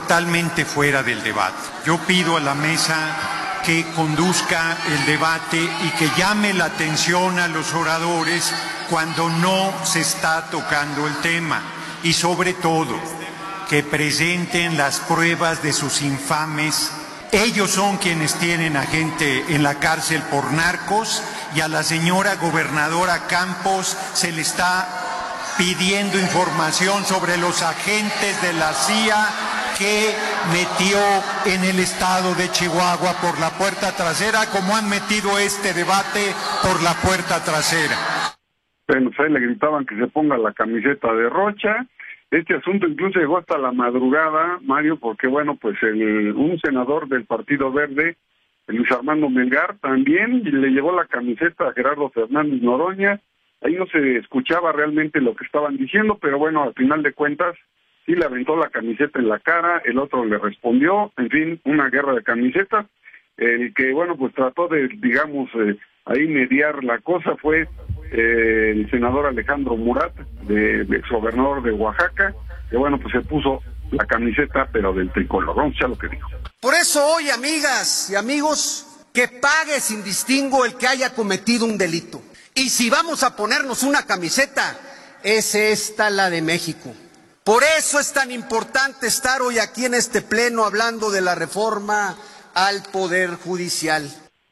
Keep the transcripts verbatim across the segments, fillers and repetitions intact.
totalmente fuera del debate. Yo pido a la mesa que conduzca el debate y que llame la atención a los oradores cuando no se está tocando el tema, y sobre todo que presenten las pruebas de sus infames. Ellos son quienes tienen a gente en la cárcel por narcos, y a la señora gobernadora Campos se le está pidiendo información sobre los agentes de la C I A que metió en el estado de Chihuahua por la puerta trasera, como han metido este debate por la puerta trasera. Bueno, pues ahí le gritaban que se ponga la camiseta de Rocha. Este asunto incluso llegó hasta la madrugada, Mario, porque bueno, pues el, un senador del Partido Verde, Luis Armando Melgar, también le llevó la camiseta a Gerardo Fernández Noroña. Ahí no se escuchaba realmente lo que estaban diciendo, pero bueno, al final de cuentas sí le aventó la camiseta en la cara, el otro le respondió, en fin, una guerra de camisetas. El que, bueno, pues trató de, digamos, eh, ahí mediar la cosa fue eh, el senador Alejandro Murat, de, de exgobernador de Oaxaca, que bueno, pues se puso la camiseta, pero del tricolor. Vamos a escuchar lo que dijo. Por eso hoy, amigas y amigos, que pague sin distingo el que haya cometido un delito. Y si vamos a ponernos una camiseta, es esta la de México. Por eso es tan importante estar hoy aquí en este pleno hablando de la reforma al Poder Judicial.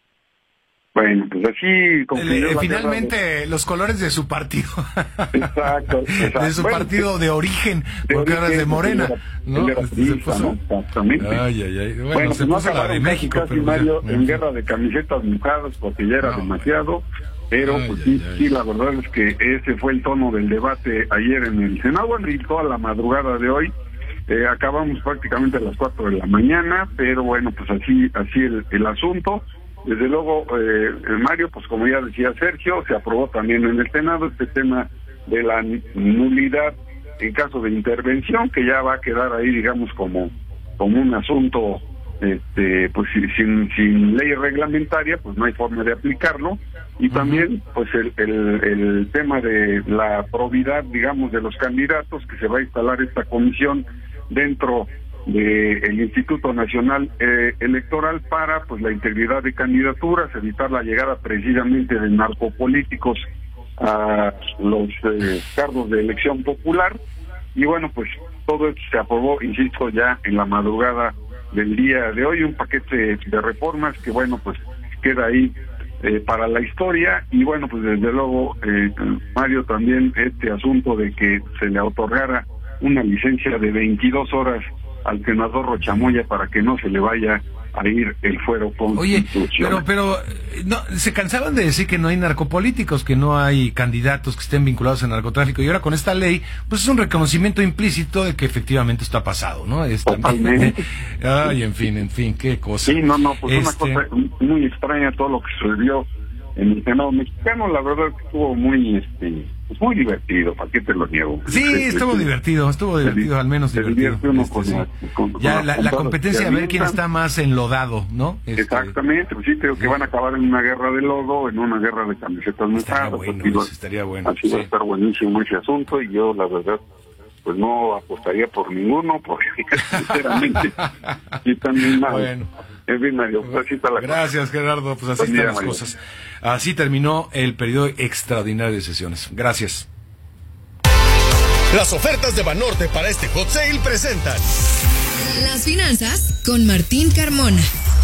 Bueno, pues así concluyó. Eh, finalmente, de... los colores de su partido. Exacto, exacto. De su bueno, partido de origen, de porque ahora es de Morena. Era, ¿no? Era turista, ¿no? Exactamente. Ay, ay, ay. Bueno, bueno se pues puso no la de México, casi, pero Mario, ya, en guerra de camisetas mojadas, porque ya era no, demasiado. Pero ay, pues ay, sí, ay. sí, la verdad es que ese fue el tono del debate ayer en el Senado, bueno, y toda la madrugada de hoy. Eh, acabamos prácticamente a las cuatro de la mañana, pero bueno, pues así así el, el asunto. Desde luego, eh, Mario, pues como ya decía Sergio, se aprobó también en el Senado este tema de la nulidad en caso de intervención, que ya va a quedar ahí, digamos, como, como un asunto, este, pues sin, sin ley reglamentaria, pues no hay forma de aplicarlo. Y también, pues el, el, el tema de la probidad, digamos, de los candidatos, que se va a instalar esta comisión dentro del Instituto Nacional eh, Electoral para pues la integridad de candidaturas, evitar la llegada precisamente de narcopolíticos a los eh, cargos de elección popular. Y bueno, pues todo esto se aprobó, insisto, ya en la madrugada del día de hoy, un paquete de reformas que bueno, pues queda ahí eh, para la historia. Y bueno, pues desde luego, eh, Mario, también este asunto de que se le otorgara una licencia de veintidós horas al senador Rochamoya para que no se le vaya a ir el fuero constitucional. Oye, pero, pero no, se cansaban de decir que no hay narcopolíticos, que no hay candidatos que estén vinculados al narcotráfico, y ahora con esta ley, pues es un reconocimiento implícito de que efectivamente está pasado, ¿no? Es también, ay, en fin, en fin, qué cosa. Sí, no, no, pues este... una cosa muy extraña todo lo que sucedió en el Senado mexicano. La verdad que estuvo muy, este, pues muy divertido, ¿para qué te lo niego? Sí, estuvo este, divertido, estuvo divertido, se, al menos divertido. Uno este, con sí. la, con, ya con la, la competencia a ver quién está más enlodado, ¿no? Este, Exactamente, pues sí, creo que van a acabar en una guerra de lodo, en una guerra de camisetas mojadas. Bueno, pues, eso estaría bueno. Así sí. Va a estar buenísimo ese asunto, y yo la verdad pues no apostaría por ninguno, porque sinceramente sí también mal. Bueno. En fin, Mario, pues así está la Gracias, cosa. Gerardo, pues así están las cosas. Así terminó el periodo extraordinario de sesiones. Gracias. Las ofertas de Banorte para este hot sale presentan Las finanzas con Martín Carmona.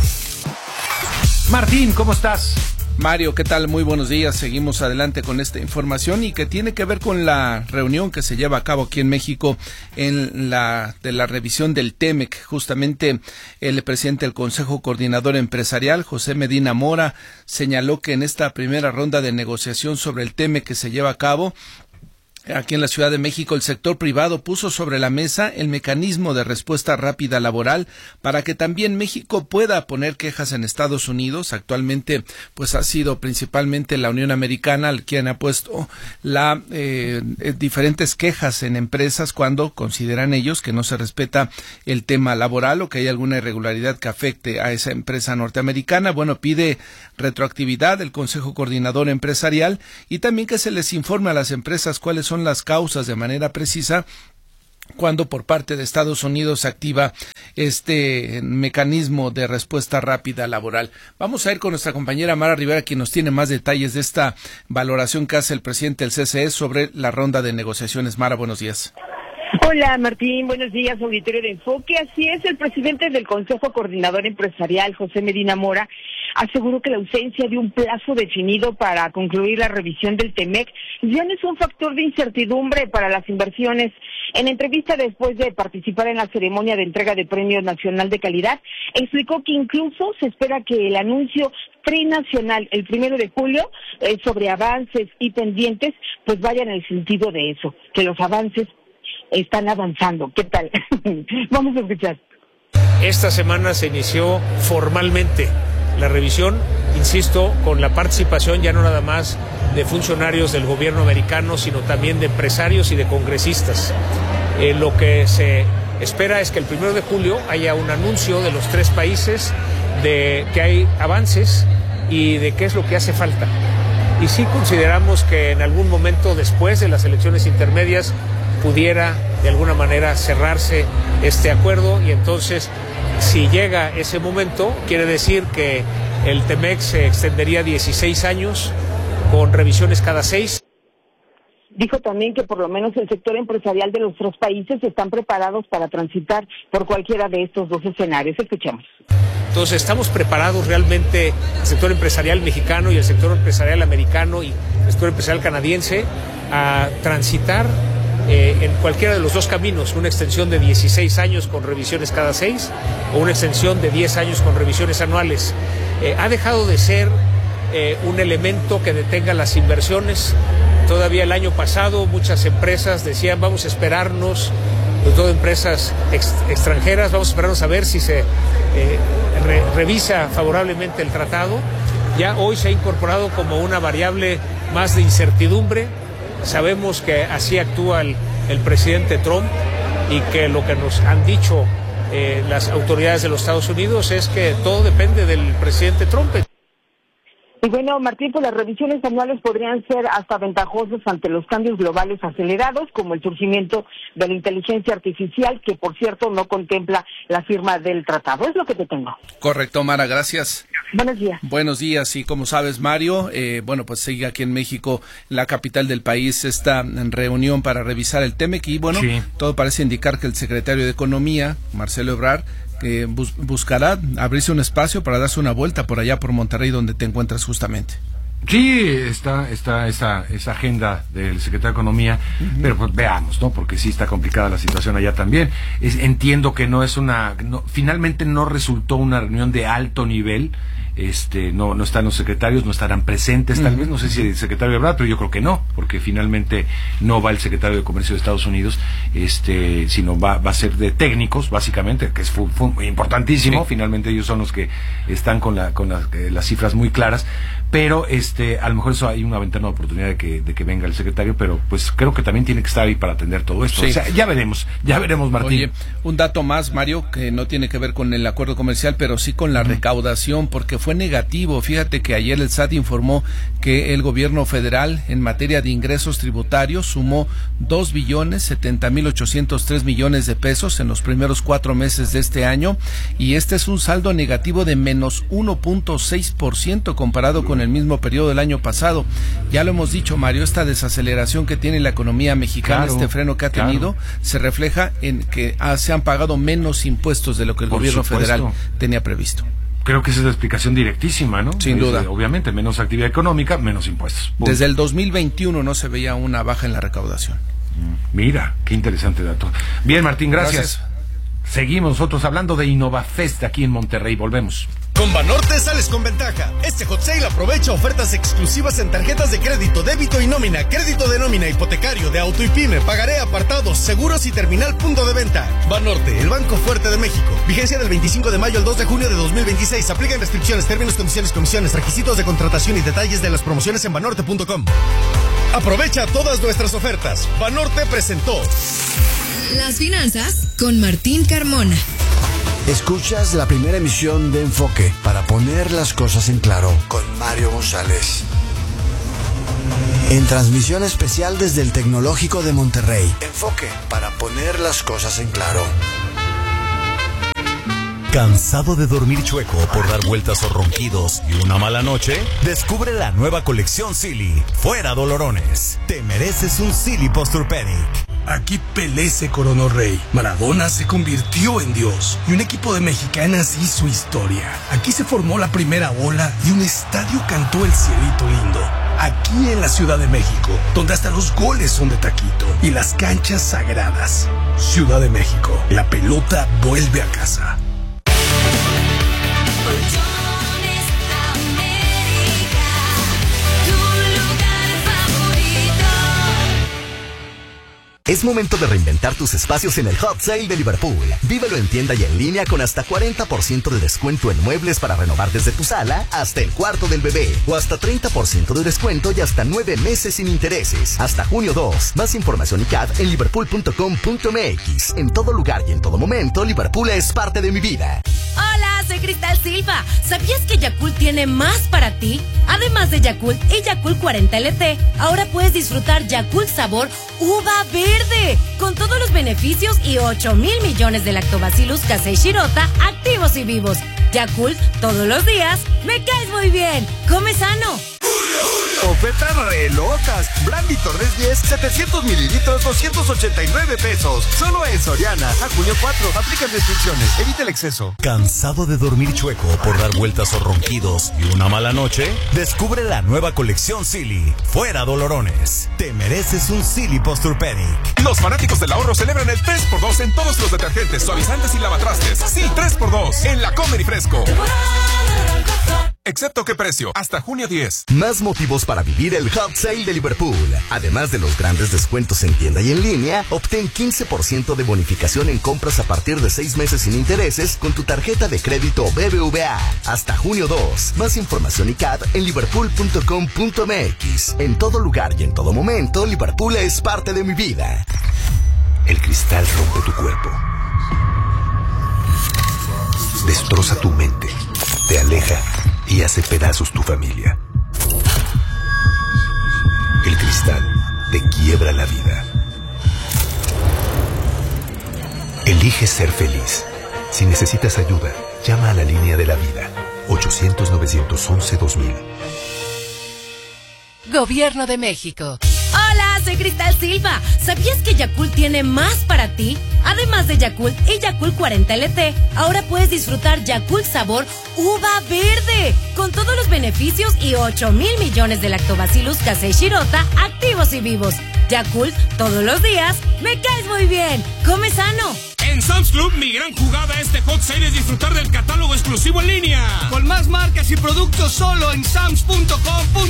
Martín, ¿cómo estás? Mario, ¿qué tal? Muy buenos días. Seguimos adelante con esta información y que tiene que ver con la reunión que se lleva a cabo aquí en México en la de la revisión del TEMEC. Justamente el presidente del Consejo Coordinador Empresarial, José Medina Mora, señaló que en esta primera ronda de negociación sobre el TEMEC que se lleva a cabo aquí en la Ciudad de México, el sector privado puso sobre la mesa el mecanismo de respuesta rápida laboral para que también México pueda poner quejas en Estados Unidos. Actualmente, pues ha sido principalmente la Unión Americana quien ha puesto la eh, diferentes quejas en empresas cuando consideran ellos que no se respeta el tema laboral o que hay alguna irregularidad que afecte a esa empresa norteamericana. Bueno, pide retroactividad del Consejo Coordinador Empresarial y también que se les informe a las empresas cuáles son son las causas de manera precisa cuando por parte de Estados Unidos se activa este mecanismo de respuesta rápida laboral. Vamos a ir con nuestra compañera Mara Rivera, quien nos tiene más detalles de esta valoración que hace el presidente del C C E sobre la ronda de negociaciones. Mara, buenos días. Hola Martín, buenos días, auditorio de Enfoque. Así es, el presidente del Consejo Coordinador Empresarial, José Medina Mora, aseguró que la ausencia de un plazo definido para concluir la revisión del TEMEC ya no es un factor de incertidumbre para las inversiones. En entrevista después de participar en la ceremonia de entrega de Premio Nacional de Calidad, explicó que incluso se espera que el anuncio trinacional el primero de julio eh, sobre avances y pendientes pues vaya en el sentido de eso, que los avances están avanzando. ¿Qué tal? Vamos a escuchar. Esta semana se inició formalmente la revisión, insisto, con la participación ya no nada más de funcionarios del gobierno americano, sino también de empresarios y de congresistas. Eh, lo que se espera es que el primero de julio haya un anuncio de los tres países de que hay avances y de qué es lo que hace falta. Y sí consideramos que en algún momento después de las elecciones intermedias pudiera de alguna manera cerrarse este acuerdo, y entonces si llega ese momento quiere decir que el TEMEC se extendería dieciséis años con revisiones cada seis. Dijo también que por lo menos el sector empresarial de los tres países están preparados para transitar por cualquiera de estos dos escenarios. Escuchemos. Entonces estamos preparados realmente, el sector empresarial mexicano y el sector empresarial americano y el sector empresarial canadiense, a transitar Eh, en cualquiera de los dos caminos, una extensión de dieciséis años con revisiones cada seis o una extensión de diez años con revisiones anuales. Eh, ha dejado de ser eh, un elemento que detenga las inversiones. Todavía el año pasado muchas empresas decían vamos a esperarnos, sobre todo empresas ex, extranjeras, vamos a esperarnos a ver si se eh, re, revisa favorablemente el tratado. Ya hoy se ha incorporado como una variable más de incertidumbre. Sabemos que así actúa el, el presidente Trump y que lo que nos han dicho eh, las autoridades de los Estados Unidos es que todo depende del presidente Trump. Y bueno, Martín, pues las revisiones anuales podrían ser hasta ventajosas ante los cambios globales acelerados, como el surgimiento de la inteligencia artificial, que por cierto no contempla la firma del tratado. Es lo que te tengo. Correcto, Mara, gracias. Buenos días. Buenos días, y como sabes, Mario, eh, bueno, pues sigue aquí en México, la capital del país, esta reunión para revisar el TEMEC, y bueno, sí, todo parece indicar que el secretario de Economía, Marcelo Ebrard, Eh, bus- buscará abrirse un espacio para darse una vuelta por allá por Monterrey, donde te encuentras justamente. Sí, está, está esa, esa agenda del secretario de Economía, uh-huh. Pero pues veamos, ¿no? Porque sí está complicada la situación allá también. Es, entiendo que no es una, no, finalmente no resultó una reunión de alto nivel. Este, no, no están los secretarios, no estarán presentes, tal uh-huh. vez, no sé si el secretario Ebrard, pero yo creo que no, porque finalmente no va el secretario de Comercio de Estados Unidos, este, sino va, va a ser de técnicos, básicamente, que es fu- fu- importantísimo, sí. Finalmente ellos son los que están con la, con la, eh, las cifras muy claras, pero este, a lo mejor eso hay una ventana de oportunidad de que, de que venga el secretario, pero pues creo que también tiene que estar ahí para atender todo esto. Sí. O sea, ya veremos, ya veremos, Martín. Oye, un dato más, Mario, que no tiene que ver con el acuerdo comercial, pero sí con la uh-huh. recaudación, porque fue negativo. Fíjate que ayer el S A T informó que el gobierno federal en materia de ingresos tributarios sumó dos billones setenta mil ochocientos tres millones de pesos en los primeros cuatro meses de este año, y este es un saldo negativo de menos uno punto seis por ciento comparado con el mismo periodo del año pasado. Ya lo hemos dicho, Mario, esta desaceleración que tiene la economía mexicana, claro, este freno que ha tenido, claro. se refleja en que ah, se han pagado menos impuestos de lo que el Por gobierno supuesto. federal tenía previsto. Creo que esa es la explicación directísima, ¿no? Sin duda. Es, obviamente, menos actividad económica, menos impuestos. Punto. Desde el dos mil veintiuno no se veía una baja en la recaudación. Mira, qué interesante dato. Bien, Martín, gracias. gracias. Seguimos nosotros hablando de InnovaFest aquí en Monterrey. Volvemos. Con Banorte sales con ventaja. Este hot sale aprovecha ofertas exclusivas en tarjetas de crédito, débito y nómina, crédito de nómina, hipotecario, de auto y pyme, pagaré, apartados, seguros y terminal punto de venta. Banorte, el banco fuerte de México. Vigencia del veinticinco de mayo al dos de junio de dos mil veintiséis. Aplican restricciones, términos, condiciones, comisiones, requisitos de contratación y detalles de las promociones en banorte punto com. Aprovecha todas nuestras ofertas. Banorte presentó Las finanzas con Martín Carmona. Escuchas la primera emisión de Enfoque para poner las cosas en claro con Mario González. En transmisión especial desde el Tecnológico de Monterrey. Enfoque para poner las cosas en claro. ¿Cansado de dormir chueco por dar vueltas o ronquidos y una mala noche? Descubre la nueva colección Silly. Fuera dolorones. Te mereces un Silly Posturepedic. Aquí Pelé se coronó rey, Maradona se convirtió en Dios y un equipo de mexicanas hizo historia. Aquí se formó la primera ola y un estadio cantó el cielito lindo. Aquí en la Ciudad de México, donde hasta los goles son de taquito y las canchas sagradas. Ciudad de México, la pelota vuelve a casa. Es momento de reinventar tus espacios en el Hot Sale de Liverpool. Vívelo en tienda y en línea con hasta cuarenta por ciento de descuento en muebles para renovar desde tu sala hasta el cuarto del bebé. O hasta treinta por ciento de descuento y hasta nueve meses sin intereses. Hasta junio dos. Más información y C A D en liverpool punto com punto m x. En todo lugar y en todo momento, Liverpool es parte de mi vida. Hola, soy Cristal Silva. ¿Sabías que Yakult tiene más para ti? Además de Yakult y Yakult cuarenta L T, ahora puedes disfrutar Yakult sabor uva verde, con todos los beneficios y ocho mil millones de lactobacillus casei shirota activos y vivos. Yakult, todos los días, me caes muy bien. Come sano. Ofertas re locas. Brandy Torres diez, setecientos mililitros, doscientos ochenta y nueve pesos. Solo en Soriana. A junio cuatro. Aplican restricciones. Evita el exceso. ¿Cansado de dormir chueco por dar vueltas o ronquidos y una mala noche? Descubre la nueva colección Silly. Fuera dolorones. Te mereces un Silly Posturepedic. Los fanáticos del ahorro celebran el tres por dos en todos los detergentes, suavizantes y lavatrastes. Sí, tres por dos en la Comer y Fresco. Excepto qué precio, hasta junio diez. Más motivos para vivir el Hot Sale de Liverpool. Además de los grandes descuentos en tienda y en línea, obtén quince por ciento de bonificación en compras a partir de seis meses sin intereses con tu tarjeta de crédito B B V A. Hasta junio dos. Más información y C A D en liverpool punto com punto m x. En todo lugar y en todo momento, Liverpool es parte de mi vida. El cristal rompe tu cuerpo. Destroza tu mente. Te aleja y hace pedazos tu familia. El cristal te quiebra la vida. Elige ser feliz. Si necesitas ayuda, llama a la línea de la vida. ochocientos, novecientos once, dos mil. Gobierno de México. Hola, soy Cristal Silva. ¿Sabías que Yakult tiene más para ti? Además de Yakult y Yakult cuarenta L T, ahora puedes disfrutar Yakult sabor uva verde, con todos los beneficios y ocho mil millones de lactobacillus casei shirota activos y vivos. Yakult, todos los días, me caes muy bien. Come sano. En Sam's Club, mi gran jugada este Hot Sale es disfrutar del catálogo exclusivo en línea. Con más marcas y productos solo en sams punto com.